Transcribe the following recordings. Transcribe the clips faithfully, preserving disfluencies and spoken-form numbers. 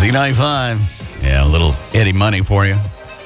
Z ninety-five. Yeah, a little Eddie Money for you.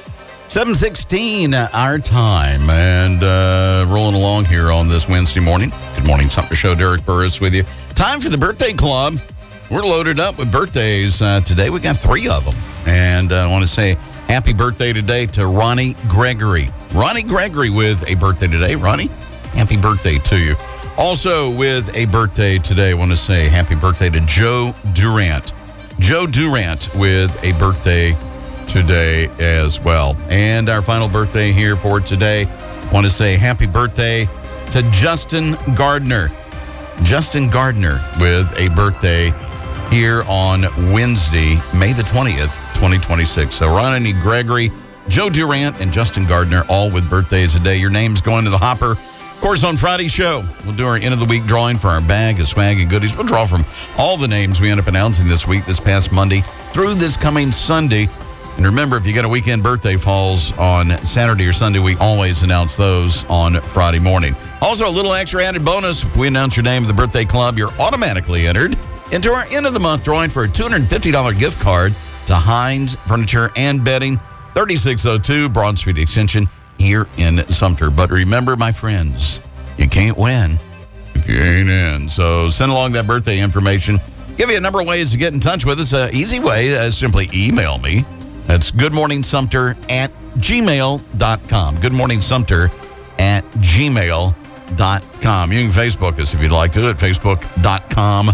seven sixteen our time, and uh, rolling along here on this Wednesday morning. Good morning, Sumter Show. Derek Burris with you. Time for the birthday club. We're loaded up with birthdays uh, today. We got three of them, and uh, I want to say happy birthday today to Ronnie Gregory. Ronnie Gregory with a birthday today. Ronnie, happy birthday to you. Also with a birthday today, I want to say happy birthday to Joe Durant. Joe Durant with a birthday today as well. And our final birthday here for today, I want to say happy birthday to Justin Gardner. Justin Gardner with a birthday here on Wednesday, May the twentieth, twenty twenty-six. So Ronnie Gregory, Joe Durant, and Justin Gardner, all with birthdays today. Your name's going to the hopper. Of course, on Friday's show, we'll do our end of the week drawing for our bag of swag and goodies. We'll draw from all the names we end up announcing this week, this past Monday, through this coming Sunday. And remember, if you got a weekend birthday falls on Saturday or Sunday, we always announce those on Friday morning. Also, a little extra added bonus. If we announce your name of the birthday club, you're automatically entered into our end of the month drawing for a two hundred fifty dollars gift card to Heinz Furniture and Bedding, thirty-six oh two Broad Street Extension here in Sumter. But remember, my friends, you can't win if you ain't in. So send along that birthday information. Give you a number of ways to get in touch with us. Uh, easy way, uh, simply email me. That's goodmorningsumter at gmail dot com. Goodmorningsumter at gmail dot com. You can Facebook us if you'd like to at facebook.com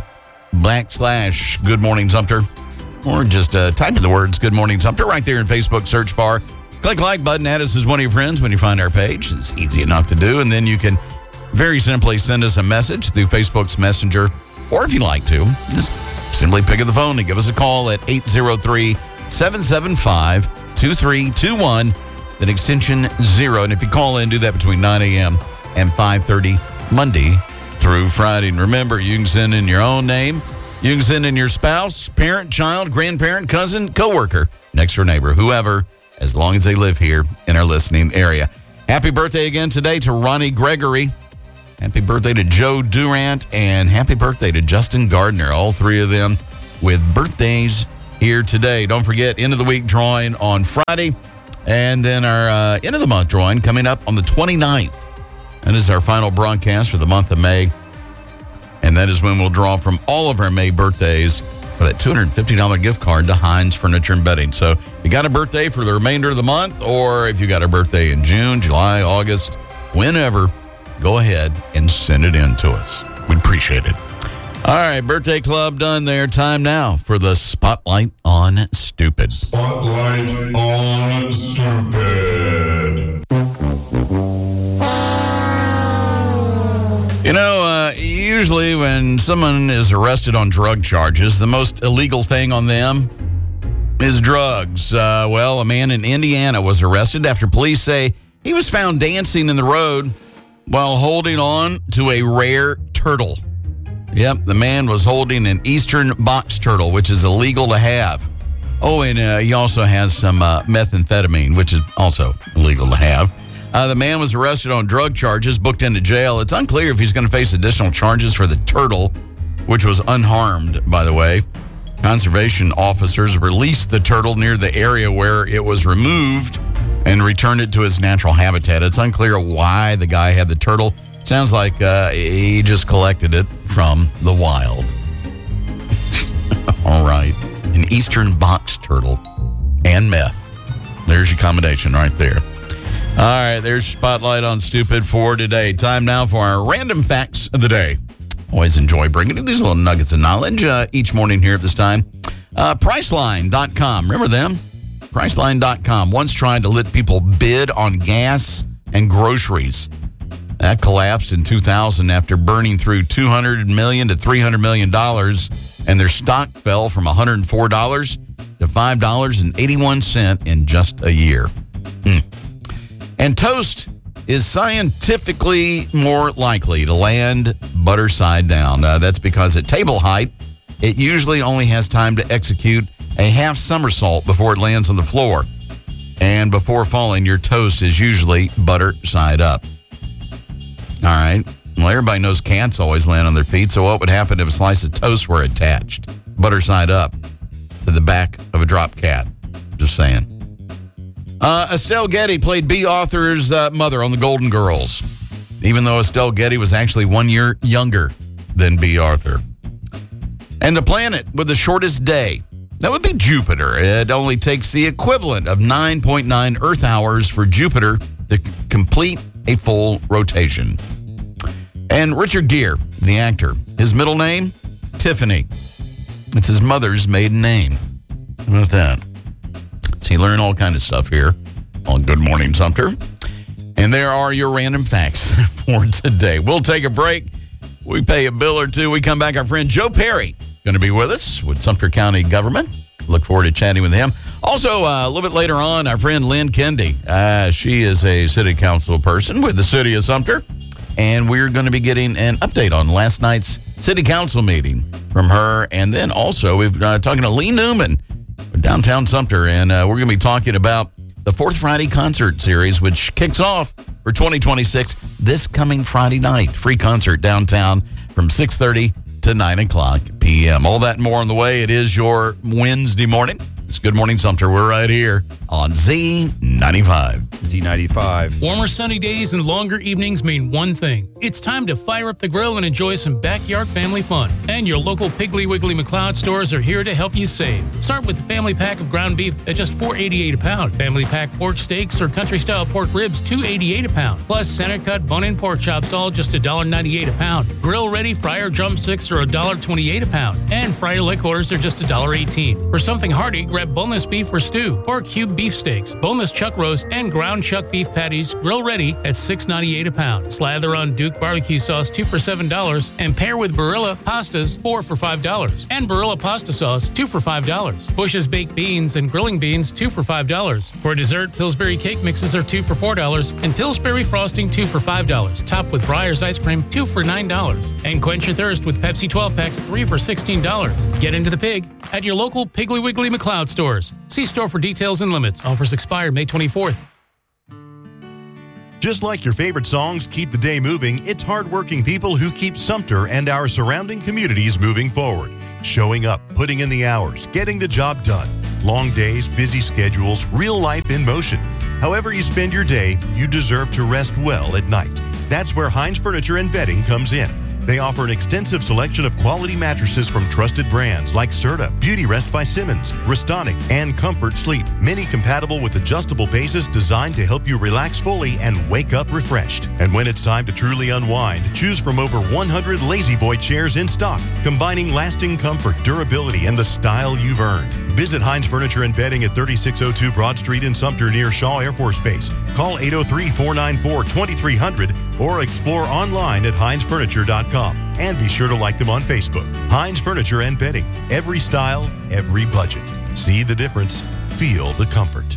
backslash Good Morning Sumter. Or just uh, type in the words Good Morning Sumter right there in Facebook search bar. Click like button, add us as one of your friends when you find our page. It's easy enough to do. And then you can very simply send us a message through Facebook's Messenger. Or if you like to, just simply pick up the phone and give us a call at eight zero three, seven seven five, two three two one, then extension zero. And if you call in, do that between nine a.m. and five thirty Monday through Friday. And remember, you can send in your own name. You can send in your spouse, parent, child, grandparent, cousin, coworker, next door neighbor, whoever, as long as they live here in our listening area. Happy birthday again today to Ronnie Gregory. Happy birthday to Joe Durant. And happy birthday to Justin Gardner. All three of them with birthdays here today. Don't forget, end of the week drawing on Friday. And then our uh, end of the month drawing coming up on the twenty-ninth. That is our final broadcast for the month of May. And that is when we'll draw from all of our May birthdays for that two hundred fifty dollars gift card to Heinz Furniture and Bedding. So if you got a birthday for the remainder of the month, or if you got a birthday in June, July, August, whenever, go ahead and send it in to us. We'd appreciate it. All right, birthday club done there. Time now for the Spotlight on Stupid. Spotlight on Stupid. You know, uh, usually when someone is arrested on drug charges, the most illegal thing on them is drugs. Uh, well, a man in Indiana was arrested after police say he was found dancing in the road while holding on to a rare turtle. Yep, the man was holding an eastern box turtle, which is illegal to have. Oh, and uh, he also has some uh, methamphetamine, which is also illegal to have. Uh, the man was arrested on drug charges, booked into jail. It's unclear if he's going to face additional charges for the turtle, which was unharmed, by the way. Conservation officers released the turtle near the area where it was removed and returned it to its natural habitat. It's unclear why the guy had the turtle. Sounds like uh, he just collected it from the wild. All right. An eastern box turtle and meth. There's your combination right there. All right, there's Spotlight on Stupid for today. Time now for our random facts of the day. Always enjoy bringing you these little nuggets of knowledge uh, each morning here at this time. Uh, Priceline dot com. Remember them? Priceline dot com once tried to let people bid on gas and groceries. That collapsed in two thousand after burning through two hundred million dollars to three hundred million dollars, and their stock fell from one hundred four dollars to five dollars and eighty-one cents in just a year. Hmm. And toast is scientifically more likely to land butter side down. Uh, that's because at table height, it usually only has time to execute a half somersault before it lands on the floor. And before falling, your toast is usually butter side up. All right. Well, everybody knows cats always land on their feet, so what would happen if a slice of toast were attached? Butter side up. to the back of a drop cat. Just saying. Uh, Estelle Getty played B. Arthur's uh, mother on The Golden Girls, even though Estelle Getty was actually one year younger than B. Arthur. And the planet with the shortest day, that would be Jupiter. It only takes the equivalent of nine point nine Earth hours for Jupiter to c- complete a full rotation. And Richard Gere, the actor, his middle name, Tiffany. It's his mother's maiden name. How about that? So you learn all kind of stuff here on Good Morning Sumter. And there are your random facts for today. We'll take a break. We pay a bill or two. We come back. Our friend Joe Perry going to be with us with Sumter County Government. Look forward to chatting with him. Also, uh, a little bit later on, our friend Lynn Kendi. Uh, she is a city council person with the city of Sumter. And we're going to be getting an update on last night's city council meeting from her. And then also, we're uh, talking to Lee Newman, downtown Sumter. And uh, we're going to be talking about the Fourth Friday concert series, which kicks off for twenty twenty-six this coming Friday night. Free concert downtown from six thirty to nine o'clock p.m. All that and more on the way. It is your Wednesday morning. It's Good Morning Sumter. We're right here on Z ninety-five. Z ninety-five. Warmer sunny days and longer evenings mean one thing. It's time to fire up the grill and enjoy some backyard family fun. And your local Piggly Wiggly McLeod stores are here to help you save. Start with a family pack of ground beef at just four dollars and eighty-eight cents a pound. Family pack pork steaks or country-style pork ribs, two dollars and eighty-eight cents a pound. Plus center-cut bone-in pork chops, all just one dollar and ninety-eight cents a pound. Grill-ready fryer drumsticks are one dollar and twenty-eight cents a pound. And fryer leg quarters are just one dollar and eighteen cents. For something hearty, grab boneless beef or stew, or cube beef steaks, boneless chuck roast, and ground chuck beef patties, grill-ready at six dollars and ninety-eight cents a pound. Slather on Duke barbecue sauce, two for seven dollars, and pair with Barilla pastas, four for five dollars. And Barilla pasta sauce, two for five dollars. Bush's baked beans and grilling beans, two for five dollars. For dessert, Pillsbury cake mixes are two for four dollars, and Pillsbury frosting, two for five dollars. Topped with Breyer's ice cream, two for nine dollars. And quench your thirst with Pepsi twelve packs, three for sixteen dollars. Get into the pig at your local Piggly Wiggly McLeod stores. See store for details and limits. Offers expire May twenty-fourth. Just like your favorite songs keep the day moving, it's hardworking people who keep Sumter and our surrounding communities moving forward. Showing up, putting in the hours, getting the job done. Long days, busy schedules, real life in motion. However you spend your day, you deserve to rest well at night. That's where Hines Furniture and Bedding comes in. They offer an extensive selection of quality mattresses from trusted brands like Serta, Beauty Rest by Simmons, Restonic, and Comfort Sleep. Many compatible with adjustable bases designed to help you relax fully and wake up refreshed. And when it's time to truly unwind, choose from over one hundred Lazy Boy chairs in stock, combining lasting comfort, durability, and the style you've earned. Visit Hines Furniture and Bedding at thirty-six oh two Broad Street in Sumter near Shaw Air Force Base. Call eight oh three, four nine four, two three zero zero or explore online at hines furniture dot com. And be sure to like them on Facebook. Hines Furniture and Bedding. Every style, every budget. See the difference. Feel the comfort.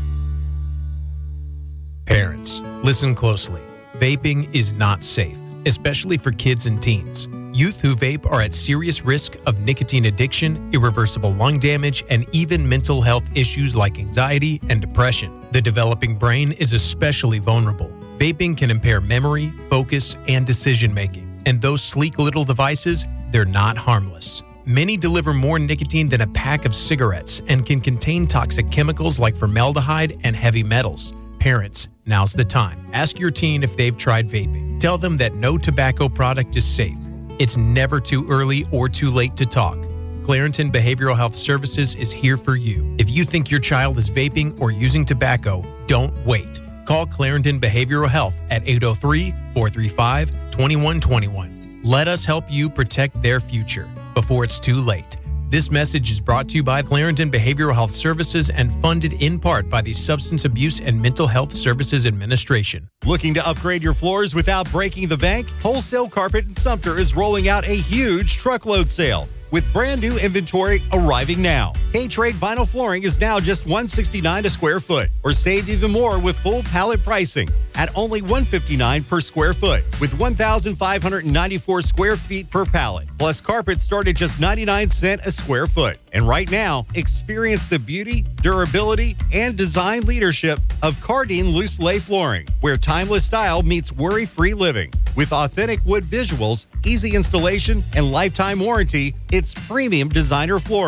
Parents, listen closely. Vaping is not safe, especially for kids and teens. Youth who vape are at serious risk of nicotine addiction, irreversible lung damage, and even mental health issues like anxiety and depression. The developing brain is especially vulnerable. Vaping can impair memory, focus, and decision-making. And those sleek little devices, they're not harmless. Many deliver more nicotine than a pack of cigarettes and can contain toxic chemicals like formaldehyde and heavy metals. Parents, now's the time. Ask your teen if they've tried vaping. Tell them that no tobacco product is safe. It's never too early or too late to talk. Clarington Behavioral Health Services is here for you. If you think your child is vaping or using tobacco, don't wait. Call Clarington Behavioral Health at eight oh three, four three five, two one two one. Let us help you protect their future before it's too late. This message is brought to you by Clarington Behavioral Health Services and funded in part by the Substance Abuse and Mental Health Services Administration. Looking to upgrade your floors without breaking the bank? Wholesale Carpet in Sumter is rolling out a huge truckload sale with brand new inventory arriving now. K-Trade vinyl flooring is now just one hundred sixty-nine dollars a square foot, or save even more with full pallet pricing at only one hundred fifty-nine dollars per square foot with one thousand five hundred ninety-four square feet per pallet. Plus carpets start at just ninety-nine cents a square foot. And right now, experience the beauty, durability, and design leadership of Cardine Loose Lay Flooring, where timeless style meets worry-free living. With authentic wood visuals, easy installation, and lifetime warranty, it's premium designer flooring.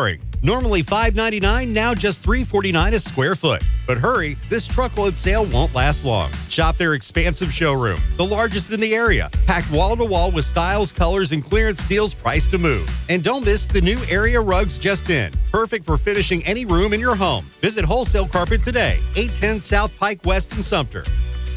Normally five ninety-nine, now just three forty-nine a square foot. But hurry, this truckload sale won't last long. Shop their expansive showroom, the largest in the area, packed wall to wall with styles, colors, and clearance deals priced to move. And don't miss the new area rugs just in, perfect for finishing any room in your home. Visit Wholesale Carpet today, eight ten South Pike West in Sumter.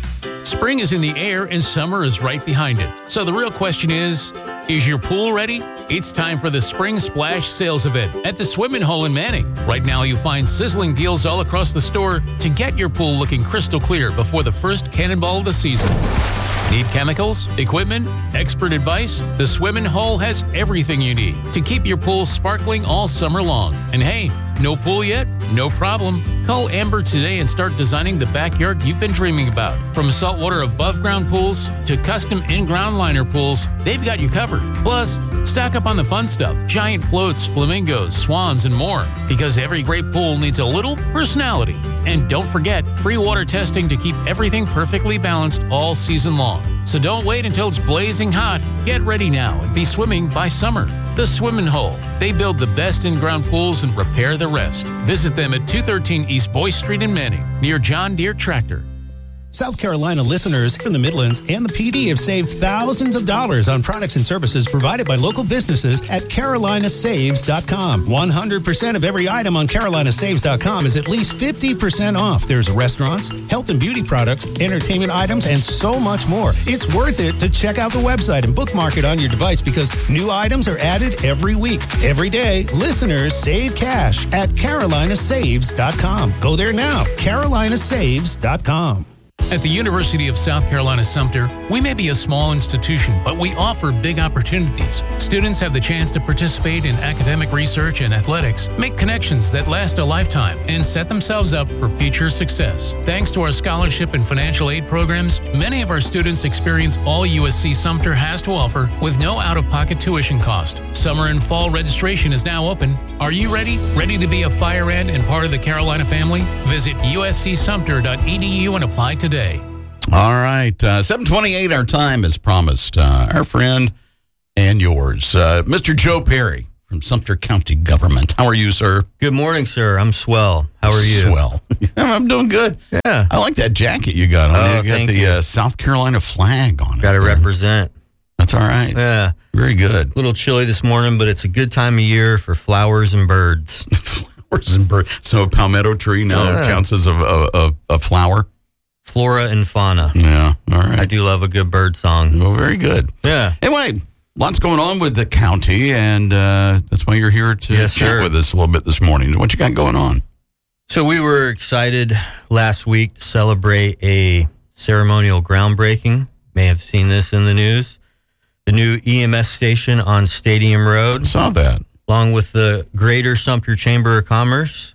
Spring is in the air and summer is right behind it. So the real question is, is your pool ready? It's time for the Spring Splash Sales Event at the Swimming Hole in Manning. Right now you'll find sizzling deals all across the store to get your pool looking crystal clear before the first cannonball of the season. Need chemicals, equipment, expert advice? The Swimming Hole has everything you need to keep your pool sparkling all summer long. And hey, no pool yet? No problem. Call Amber today and start designing the backyard you've been dreaming about. From saltwater above-ground pools to custom in-ground liner pools, they've got you covered. Plus, stock up on the fun stuff, giant floats, flamingos, swans, and more. Because every great pool needs a little personality. And don't forget, free water testing to keep everything perfectly balanced all season long. So don't wait until it's blazing hot. Get ready now and be swimming by summer. The Swimming Hole. They build the best in-ground pools and repair the rest. Visit them at two thirteen East Boyce Street in Manning, near John Deere Tractor. South Carolina listeners from the Midlands and the P D have saved thousands of dollars on products and services provided by local businesses at Carolina Saves dot com. one hundred percent of every item on Carolina Saves dot com is at least fifty percent off. There's restaurants, health and beauty products, entertainment items, and so much more. It's worth it to check out the website and bookmark it on your device because new items are added every week. Every day, listeners save cash at Carolina Saves dot com. Go there now, Carolina Saves dot com. At the University of South Carolina Sumter, we may be a small institution, but we offer big opportunities. Students have the chance to participate in academic research and athletics, make connections that last a lifetime, and set themselves up for future success. Thanks to our scholarship and financial aid programs, many of our students experience all U S C Sumter has to offer with no out-of-pocket tuition cost. Summer and fall registration is now open. Are you ready? Ready to be a fire ant and part of the Carolina family? Visit U S C Sumter dot E D U and apply today. All right, uh, seven twenty-eight, our time as promised. Uh, our friend and yours, uh, Mister Joe Perry from Sumter County Government. How are you, sir? Good morning, sir. I'm swell. How are you? Swell. I'm doing good. Yeah. I like that jacket you got on. Oh, you got thank the you. Uh, South Carolina flag on it. Got to represent. That's all right. Yeah. Very good. A little chilly this morning, but it's a good time of year for flowers and birds. Flowers and birds. So a palmetto tree now Yeah. counts as a, a, a, a flower? Flora and fauna. Yeah. All right. I do love a good bird song. Well, very good. Yeah. Anyway, lots going on with the county, and uh, that's why you're here to Yes, chat sir. with us a little bit this morning. What you got going on? So we were excited last week to celebrate a ceremonial groundbreaking. May have seen this in the news. The new E M S station on Stadium Road, Saw that. along with the Greater Sumter Chamber of Commerce.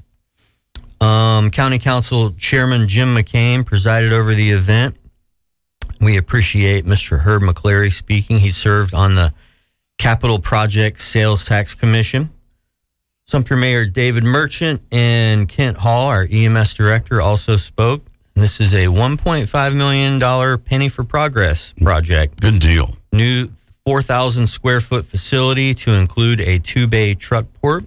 Um, County Council Chairman Jim McCain presided over the event. We appreciate Mister Herb McCleary speaking. He served on the Capital Project Sales Tax Commission. Sumter Mayor David Merchant and Kent Hall, our E M S director, also spoke. And this is a one point five million dollars Penny for Progress project. Good deal. New four thousand square foot facility to include a two bay truck port.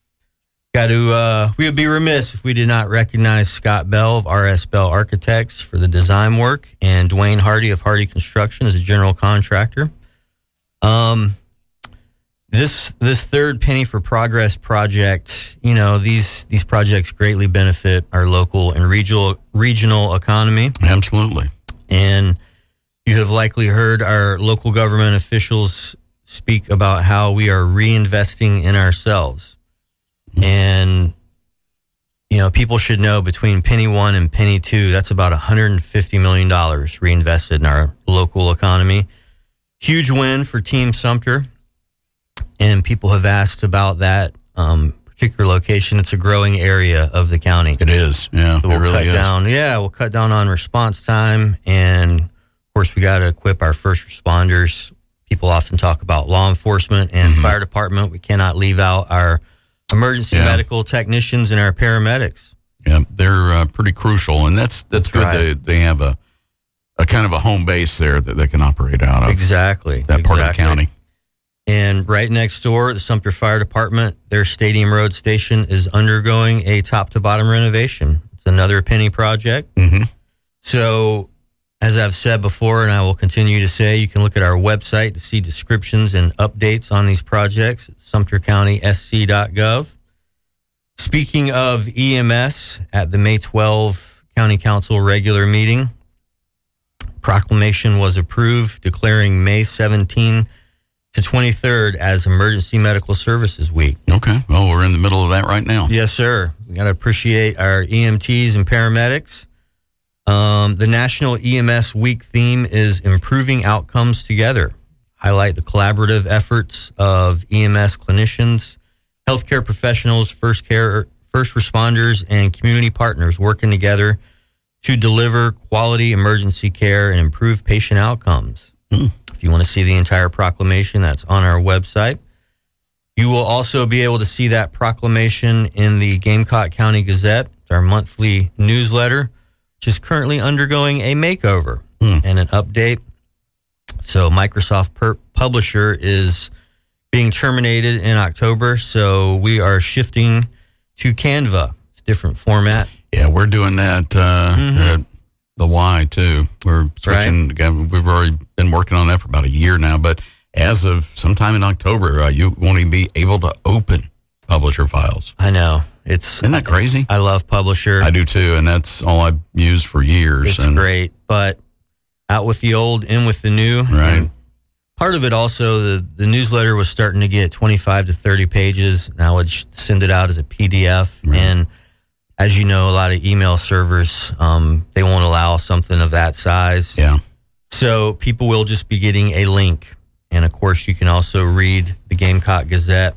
Got to, uh, we would be remiss if we did not recognize Scott Bell of R S Bell Architects for the design work and Dwayne Hardy of Hardy Construction as a general contractor. Um, this, this third Penny for Progress project, you know, these, these projects greatly benefit our local and regional, regional economy. Absolutely. And you have likely heard our local government officials speak about how we are reinvesting in ourselves. And, you know, people should know between Penny One and Penny Two, that's about one hundred fifty million dollars reinvested in our local economy. Huge win for Team Sumter. And people have asked about that um, particular location. It's a growing area of the county. It is. Yeah, So we'll it really cut is. down. Yeah, we'll cut down on response time. And, of course, we got to equip our first responders. People often talk about law enforcement and Mm-hmm. fire department. We cannot leave out our emergency Yeah. medical technicians and our paramedics. Yeah, they're uh, pretty crucial, and that's that's, That's good. right. They they have a a kind of a home base there that they can operate out of. Exactly. That part of the exactly. county. And right next door, the Sumter Fire Department, their Stadium Road station is undergoing a top-to-bottom renovation. It's another penny project. Mm-hmm. So, as I've said before, and I will continue to say, you can look at our website to see descriptions and updates on these projects at sumter county s c dot gov. Speaking of E M S, at the May twelfth County Council regular meeting, proclamation was approved declaring May seventeenth to twenty-third as Emergency Medical Services Week. Okay. Well, we're in the middle of that right now. Yes, sir. We got to appreciate our E M Ts and paramedics. Um, the National E M S Week theme is Improving Outcomes Together. Highlight the collaborative efforts of E M S clinicians, healthcare professionals, first care, first responders, and community partners working together to deliver quality emergency care and improve patient outcomes. Mm. If you want to see the entire proclamation, that's on our website. You will also be able to see that proclamation in the Gamecock County Gazette, our monthly newsletter, which is currently undergoing a makeover mm. and an update. So Microsoft per- Publisher is being terminated in October, so we are shifting to Canva. It's a different format. Yeah, we're doing that uh, Mhm. at the Y, too. We're switching. Again, we've already been working on that for about a year now, but as of sometime in October, uh, you won't even be able to open Publisher files. I know. It's Isn't that crazy? I love Publisher. I do, too, and that's all I've used for years. It's and, great, but out with the old, in with the new. Right. And part of it also, the, the newsletter was starting to get twenty-five to thirty pages. Now I would sh- send it out as a P D F. Right. And as you know, a lot of email servers, um, they won't allow something of that size. Yeah. So people will just be getting a link. And of course, you can also read the Gamecock Gazette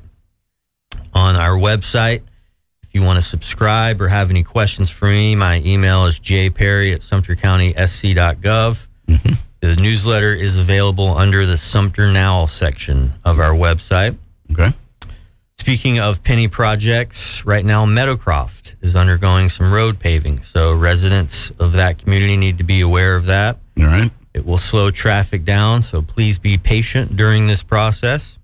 on our website. If you want to subscribe or have any questions for me, my email is jperry at sumter county s c dot gov. Mm-hmm. The newsletter is available under the Sumter Now section of our website. Okay. Speaking of penny projects, right now Meadowcroft is undergoing some road paving. So residents of that community need to be aware of that. All right. It will slow traffic down, so please be patient during this process.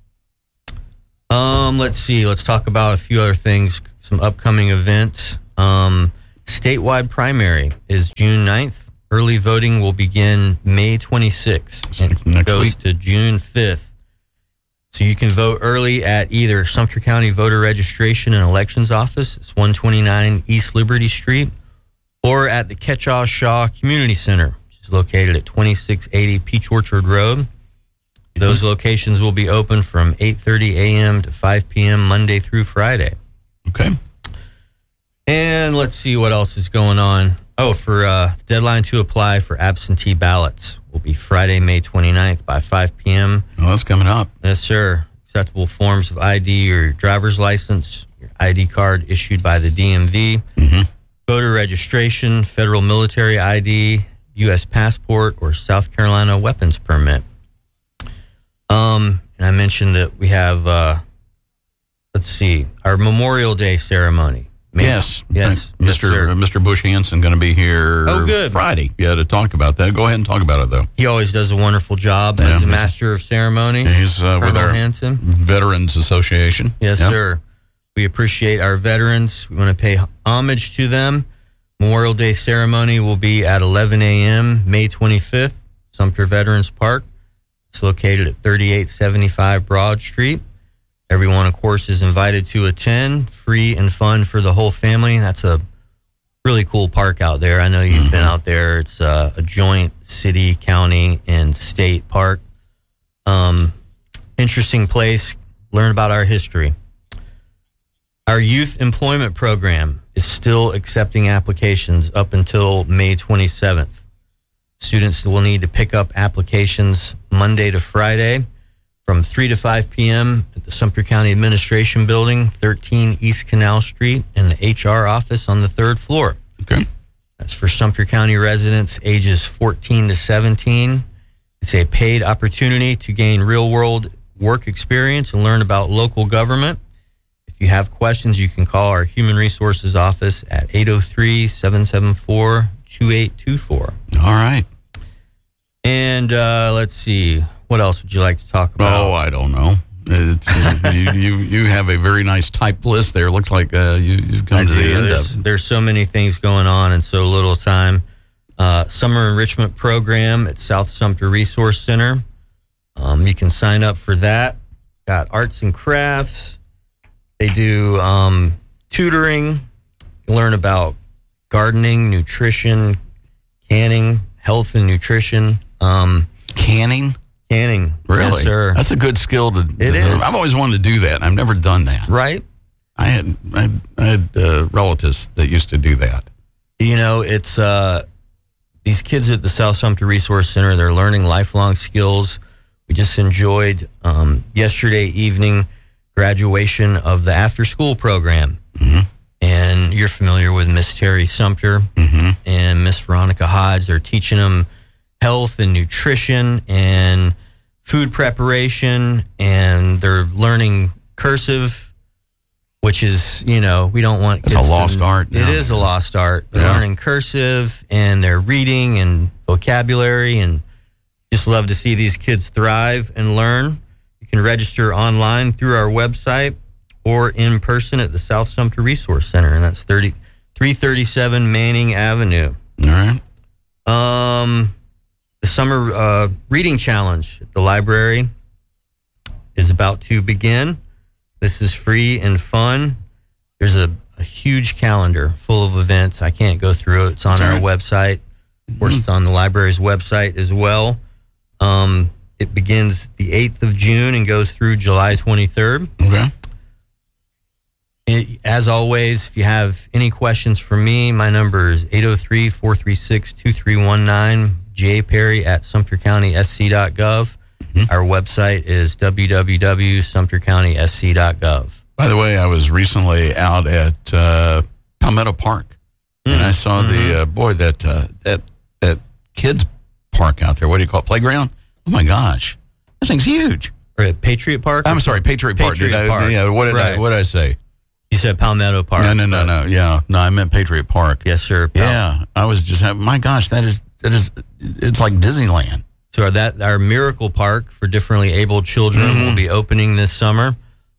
Um, let's see. Let's talk about a few other things, some upcoming events. Um, statewide primary is June ninth. Early voting will begin May twenty-sixth. So and next goes week. to June fifth. So you can vote early at either Sumter County Voter Registration and Elections Office, it's one twenty-nine East Liberty Street, or at the Ketchaw Shaw Community Center, which is located at twenty-six eighty Peach Orchard Road. Those locations will be open from eight thirty a.m. to five p.m. Monday through Friday. Okay. And let's see what else is going on. Oh, for uh, deadline to apply for absentee ballots will be Friday, May twenty-ninth by five p.m. Well, that's coming up. Yes, sir. Acceptable forms of I D or your driver's license, your I D card issued by the D M V, Mm-hmm. voter registration, federal military I D, U S passport, or South Carolina weapons permit. Um, and I mentioned that we have, uh, let's see, our Memorial Day ceremony. May- Yes. Yes. Mister Yes, sir. uh, Mister Bush Hanson going to be here Oh, good. Friday. Yeah, to talk about that. Go ahead and talk about it, though. He always does a wonderful job Yeah, as the he's- master of ceremony. He's uh, with Colonel our Hanson. Veterans Association. Yes, Yeah. sir. We appreciate our veterans. We want to pay homage to them. Memorial Day ceremony will be at eleven a.m. May twenty-fifth, Sumter Veterans Park. It's located at thirty-eight seventy-five Broad Street. Everyone, of course, is invited to attend. Free and fun for the whole family. That's a really cool park out there. I know you've Mm-hmm. been out there. It's uh, a joint city, county, and state park. Um, interesting place. Learn about our history. Our youth employment program is still accepting applications up until May twenty-seventh. Students will need to pick up applications Monday to Friday from three to five p.m. at the Sumter County Administration Building, thirteen East Canal Street, and the H R office on the third floor. Okay. That's for Sumter County residents ages fourteen to seventeen. It's a paid opportunity to gain real-world work experience and learn about local government. If you have questions, you can call our Human Resources Office at eight oh three, seven seven four, two eight two four. All right. And uh, let's see, what else would you like to talk about? Oh, I don't know. It's, uh, you, you you have a very nice typed list there. Looks like uh, you, you've come I to do. the end There's, of it. there's so many things going on in so little time. Uh, summer enrichment program at South Sumter Resource Center. Um, you can sign up for that. Got arts and crafts. They do um, tutoring. You learn about gardening, nutrition, canning, health and nutrition. Um, Canning? canning. Really? Yes, sir. That's a good skill to, It to is. I've always wanted to do that. I've never done that. Right? I had I had, I had uh, relatives that used to do that. You know, it's uh, these kids at the South Sumter Resource Center, they're learning lifelong skills. We just enjoyed um, yesterday evening graduation of the after school program. Mm-hmm. And you're familiar with Miss Terry Sumter Mm-hmm. and Miss Veronica Hodge. They're teaching them health and nutrition and food preparation, and they're learning cursive, which is, you know, we don't want It's a kids lost to- art It now. is a lost art. They're Yeah. learning cursive, and they're reading and vocabulary, and just love to see these kids thrive and learn. You can register online through our website or in person at the South Sumter Resource Center, and that's thirty three thirty-seven Manning Avenue. All right. Um, the summer uh, reading challenge at the library is about to begin. This is free and fun. There's a, a huge calendar full of events. I can't go through it. It's on That's our all right. website. Of course, it's on the library's website as well. Um, it begins the eighth of June and goes through July twenty-third. Okay. It- As always, if you have any questions for me, my number is eight oh three, four three six, two three one nine, J Perry at sumter county s c dot gov. Mm-hmm. Our website is w w w dot sumter county s c dot gov. By the way, I was recently out at uh, Palmetto Park, and I saw the uh, boy that uh, that that kids park out there. What do you call it? Playground? Oh my gosh, that thing's huge. Or at Patriot Park? I'm sorry, Patriot Park. Patriot Did I- Park. Yeah, what did I Right. what did I say? You said Palmetto Park. No, no, no, no. Yeah, no, I meant Patriot Park. Yes, sir. Pal- Yeah, I was just having. My gosh, that is that is. It's like Disneyland. So our, that our Miracle Park for differently abled children Mm-hmm. will be opening this summer.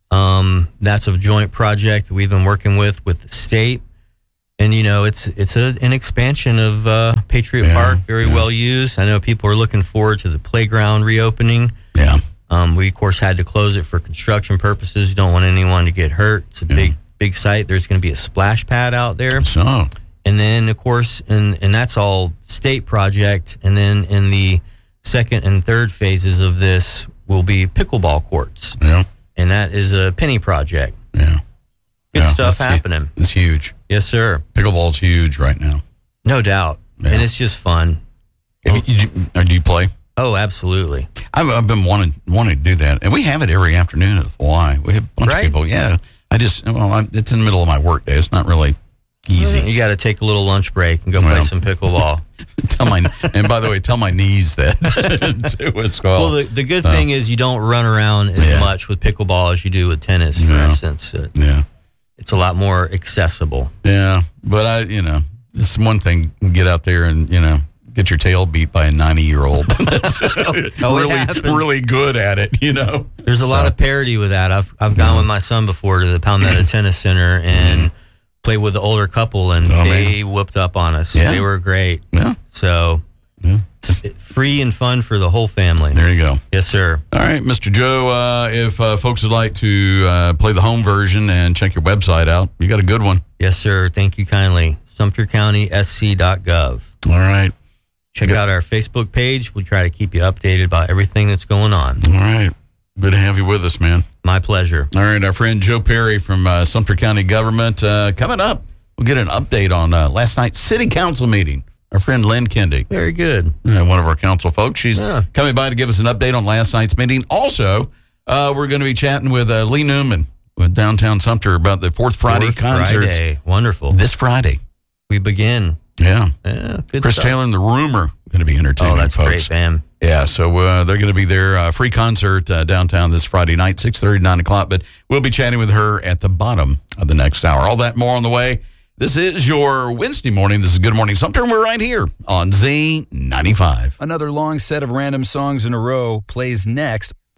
Um, that's a joint project that we've been working with with the state, and you know it's it's a, an expansion of uh, Patriot Yeah, Park, very yeah. well used. I know people are looking forward to the playground reopening. Yeah, Um, we of course had to close it for construction purposes. We don't want anyone to get hurt. It's a Yeah. big big site. There's going to be a splash pad out there. so And then, of course, and, and that's all state project. And then in the second and third phases of this will be pickleball courts. yeah, And that is a penny project. yeah. Good Yeah, stuff that's- happening. It's huge. Yes, sir. Pickleball's huge right now. No doubt. Yeah. And it's just fun. Have you- you- or do you play? Oh, absolutely. I've, I've been wanting wanting to do that, and we have it every afternoon at the Y. We have a bunch Right. of people. Yeah, I just well, I, it's in the middle of my work day. It's not really easy. You got to take a little lunch break and go Well. play some pickleball. tell my and by the way, tell my knees that too. It's called. Well, the, the good thing is you don't run around as Yeah. much with pickleball as you do with tennis, for Yeah. instance. Uh, yeah, It's a lot more accessible. yeah, but I, you know, it's one thing get out there and you know get your tail beat by a ninety year old. Oh, it really, happens. really good at it. You know, There's a lot of parity with that. I've I've gone with my son before to the Palmetto Tennis Center and played with the older couple, and Oh, they whooped up on us. Yeah. They were great. Yeah, So yeah. it's free and fun for the whole family. There you go. Yes, sir. All right, Mister Joe, uh, if uh, folks would like to uh, play the home version and check your website out, you got a good one. Yes, sir. Thank you kindly. sumter county s c dot gov. All right. Check Good. out our Facebook page. We try to keep you updated about everything that's going on. All right. Good to have you with us, man. My pleasure. All right, our friend Joe Perry from uh, Sumter County Government. Uh, coming up, we'll get an update on uh, last night's city council meeting. Our friend Lynn Kendick, Very good. uh, one of our council folks, she's Yeah. coming by to give us an update on last night's meeting. Also, uh, we're going to be chatting with uh, Lee Newman with Downtown Sumter about the Fourth Friday Fourth concerts Friday. Wonderful. this Friday. We begin. Yeah. Yeah, good Chris stuff. Taylor and the Rumor going to be entertaining Oh, that's folks. great, man. Yeah, so uh, they're going to be there. Uh, free concert uh, downtown this Friday night, six thirty, nine o'clock. But we'll be chatting with her at the bottom of the next hour. All that more on the way. This is your Wednesday morning. This is Good Morning Sumter, and we're right here on Z ninety-five. Another long set of random songs in a row plays next.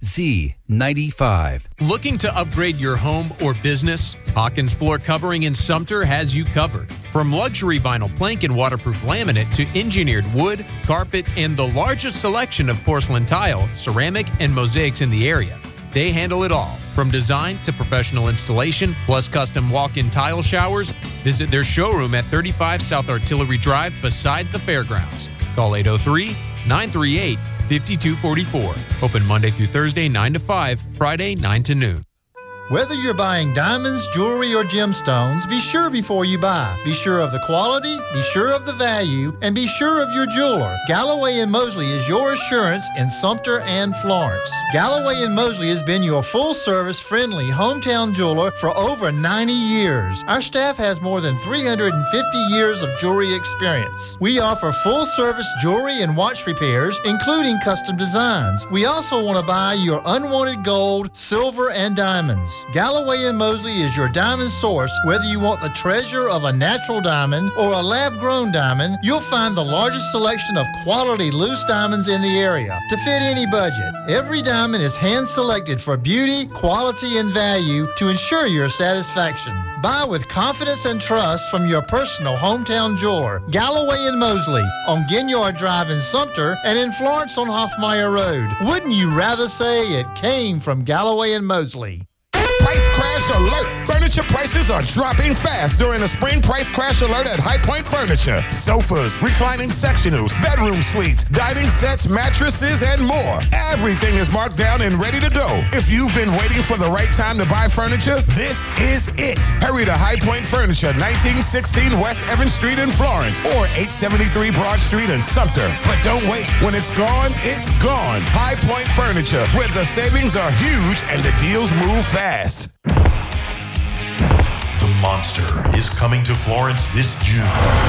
Z ninety-five. Looking to upgrade your home or business? Hawkins Floor Covering in Sumter has you covered. From luxury vinyl plank and waterproof laminate to engineered wood, carpet, and the largest selection of porcelain tile, ceramic, and mosaics in the area. They handle it all, from design to professional installation, plus custom walk-in tile showers. Visit their showroom at thirty-five South Artillery Drive beside the fairgrounds. Call eight oh three, nine three eight, five two four four. Open Monday through Thursday, nine to five, Friday, nine to noon. Whether you're buying diamonds, jewelry, or gemstones, be sure before you buy. Be sure of the quality, be sure of the value, and be sure of your jeweler. Galloway and Mosley is your assurance in Sumter and Florence. Galloway and Mosley has been your full-service, friendly hometown jeweler for over ninety years. Our staff has more than three hundred fifty years of jewelry experience. We offer full-service jewelry and watch repairs, including custom designs. We also want to buy your unwanted gold, silver, and diamonds. Galloway and Mosley is your diamond source. Whether you want the treasure of a natural diamond or a lab-grown diamond, you'll find the largest selection of quality loose diamonds in the area to fit any budget. Every diamond is hand-selected for beauty, quality, and value to ensure your satisfaction. Buy with confidence and trust from your personal hometown jeweler, Galloway and Mosley, on Ginyard Drive in Sumter and in Florence on Hoffmeyer Road. Wouldn't you rather say it came from Galloway and Mosley? Price crash alert! Furniture prices are dropping fast during the spring price crash alert at High Point Furniture. Sofas, reclining sectionals, bedroom suites, dining sets, mattresses, and more. Everything is marked down and ready to go. If you've been waiting for the right time to buy furniture, this is it. Hurry to High Point Furniture, nineteen sixteen West Evans Street in Florence or eight seventy-three Broad Street in Sumter. But don't wait. When it's gone, it's gone. High Point Furniture, where the savings are huge and the deals move fast. The Monster is coming to Florence this June.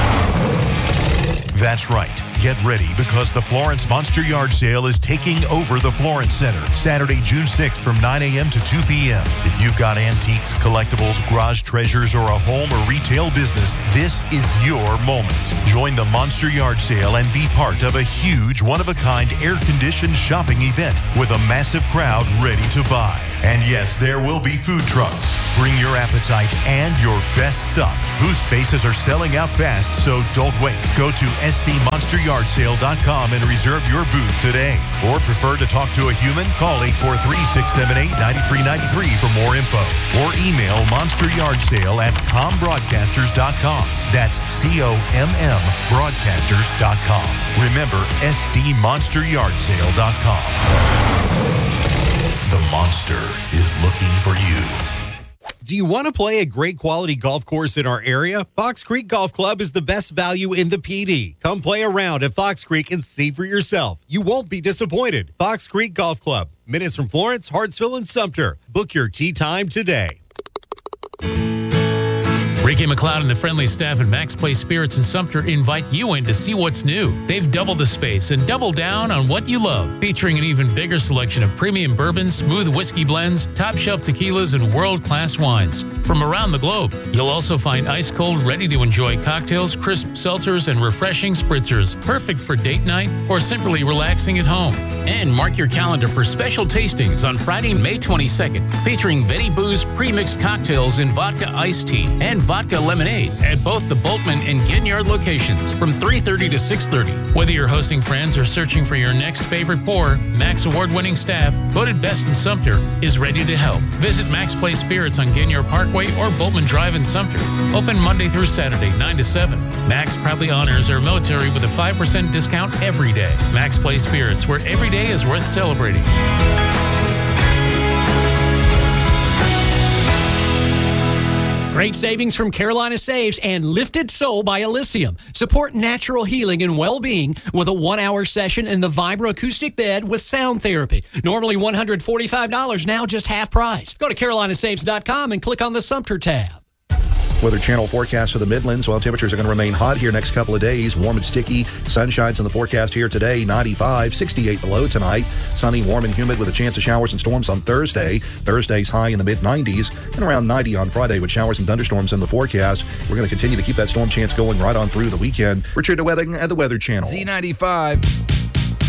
That's right. Get ready because the Florence Monster Yard Sale is taking over the Florence Center Saturday, June sixth from nine a.m. to two p.m. If you've got antiques, collectibles, garage treasures, or a home or retail business, this is your moment. Join the Monster Yard Sale and be part of a huge, one-of-a-kind, air-conditioned shopping event with a massive crowd ready to buy. And yes, there will be food trucks. Bring your appetite and your best stuff. Booth spaces are selling out fast, so don't wait. Go to S C monster yard sale dot com and reserve your booth today. Or prefer to talk to a human? Call eight four three, six seven eight, nine three nine three for more info. Or email monsteryardsale at com broadcasters dot com. That's C O M M broadcasters dot com. Remember, S C monster yard sale dot com. The Monster is looking for you. Do you want to play a great quality golf course in our area? Fox Creek Golf Club is the best value in the P D. Come play around at Fox Creek and see for yourself. You won't be disappointed. Fox Creek Golf Club, minutes from Florence, Hartsville, and Sumter. Book your tee time today. Ricky McLeod and the friendly staff at Max Place Spirits in Sumter invite you in to see what's new. They've doubled the space and doubled down on what you love, featuring an even bigger selection of premium bourbons, smooth whiskey blends, top-shelf tequilas, and world-class wines from around the globe. You'll also find ice-cold, ready-to-enjoy cocktails, crisp seltzers, and refreshing spritzers, perfect for date night or simply relaxing at home. And mark your calendar for special tastings on Friday, May twenty-second, featuring Betty Boo's pre-mixed cocktails in vodka iced tea and vodka lemonade at both the Boltman and Ginyard locations from three thirty to six thirty. Whether you're hosting friends or searching for your next favorite pour, Max award-winning staff, voted best in Sumter, is ready to help. Visit Max Place Spirits on Ginyard Parkway or Boltman Drive in Sumter. Open Monday through Saturday, nine to seven. Max proudly honors our military with a five percent discount every day. Max Place Spirits, where every day is worth celebrating. Great savings from Carolina Saves and Lifted Soul by Elysium. Support natural healing and well-being with a one-hour session in the Vibra acoustic bed with sound therapy. Normally one hundred forty-five dollars, now just half price. Go to carolina saves dot com and click on the Sumter tab. Weather Channel forecast for the Midlands. Well, temperatures are going to remain hot here next couple of days. Warm and sticky. Sunshine's in the forecast here today. ninety-five, sixty-eight below tonight. Sunny, warm, and humid with a chance of showers and storms on Thursday. Thursday's high in the mid nineties and around ninety on Friday with showers and thunderstorms in the forecast. We're going to continue to keep that storm chance going right on through the weekend. Richard DeWetting at the Weather Channel. Z ninety-five.